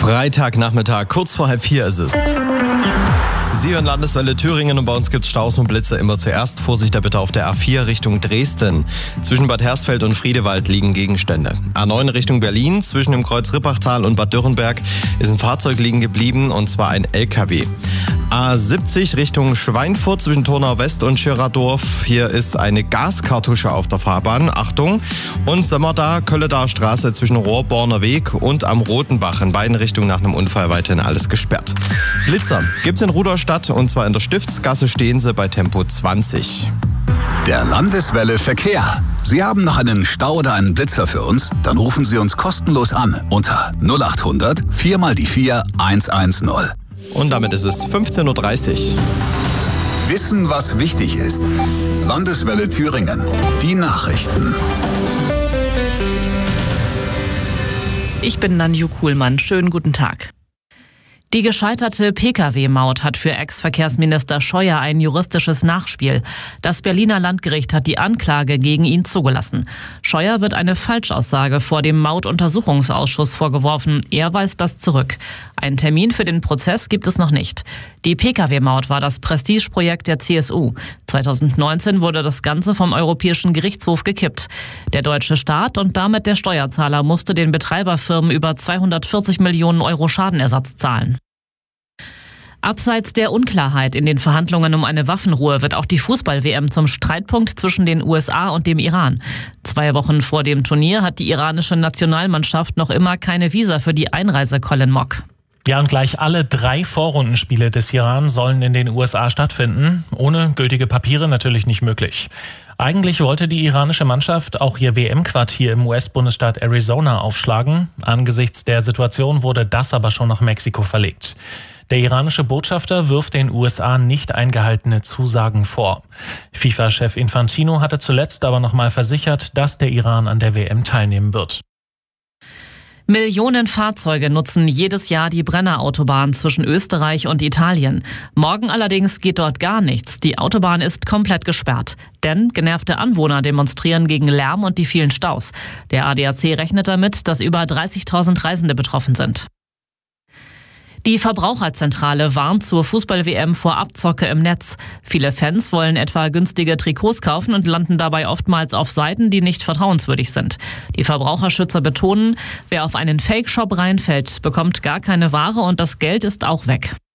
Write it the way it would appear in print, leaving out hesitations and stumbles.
Freitagnachmittag, kurz vor 3:30 ist es. Sie hören Landeswelle Thüringen und bei uns gibt es Staus und Blitze immer zuerst. Vorsicht da bitte auf der A4 Richtung Dresden. Zwischen Bad Hersfeld und Friedewald liegen Gegenstände. A9 Richtung Berlin, zwischen dem Kreuz Rippachtal und Bad Dürrenberg ist ein Fahrzeug liegen geblieben und zwar ein LKW. A70 Richtung Schweinfurt zwischen Turnau West und Schirradorf. Hier ist eine Gaskartusche auf der Fahrbahn. Achtung! Und Sömmerda, Kölledaer Straße zwischen Rohrborner Weg und am Rotenbach. In beiden Richtungen nach einem Unfall weiterhin alles gesperrt. Blitzer gibt's in Ruderstadt und zwar in der Stiftsgasse stehen sie bei Tempo 20. Der Landeswelle Verkehr. Sie haben noch einen Stau oder einen Blitzer für uns? Dann rufen Sie uns kostenlos an unter 0800 4 mal die 4 110. Und damit ist es 15:30 Uhr. Wissen, was wichtig ist. Landeswelle Thüringen. Die Nachrichten. Ich bin Nanju Kuhlmann. Schönen guten Tag. Die gescheiterte Pkw-Maut hat für Ex-Verkehrsminister Scheuer ein juristisches Nachspiel. Das Berliner Landgericht hat die Anklage gegen ihn zugelassen. Scheuer wird eine Falschaussage vor dem Mautuntersuchungsausschuss vorgeworfen. Er weist das zurück. Einen Termin für den Prozess gibt es noch nicht. Die Pkw-Maut war das Prestigeprojekt der CSU. 2019 wurde das Ganze vom Europäischen Gerichtshof gekippt. Der deutsche Staat und damit der Steuerzahler musste den Betreiberfirmen über 240 Millionen Euro Schadenersatz zahlen. Abseits der Unklarheit in den Verhandlungen um eine Waffenruhe wird auch die Fußball-WM zum Streitpunkt zwischen den USA und dem Iran. 2 Wochen vor dem Turnier hat die iranische Nationalmannschaft noch immer keine Visa für die Einreise, Colin Mock. Ja, und gleich alle 3 Vorrundenspiele des Iran sollen in den USA stattfinden. Ohne gültige Papiere natürlich nicht möglich. Eigentlich wollte die iranische Mannschaft auch ihr WM-Quartier im US-Bundesstaat Arizona aufschlagen. Angesichts der Situation wurde das aber schon nach Mexiko verlegt. Der iranische Botschafter wirft den USA nicht eingehaltene Zusagen vor. FIFA-Chef Infantino hatte zuletzt aber nochmal versichert, dass der Iran an der WM teilnehmen wird. Millionen Fahrzeuge nutzen jedes Jahr die Brennerautobahn zwischen Österreich und Italien. Morgen allerdings geht dort gar nichts. Die Autobahn ist komplett gesperrt. Denn genervte Anwohner demonstrieren gegen Lärm und die vielen Staus. Der ADAC rechnet damit, dass über 30.000 Reisende betroffen sind. Die Verbraucherzentrale warnt zur Fußball-WM vor Abzocke im Netz. Viele Fans wollen etwa günstige Trikots kaufen und landen dabei oftmals auf Seiten, die nicht vertrauenswürdig sind. Die Verbraucherschützer betonen, wer auf einen Fake-Shop reinfällt, bekommt gar keine Ware und das Geld ist auch weg.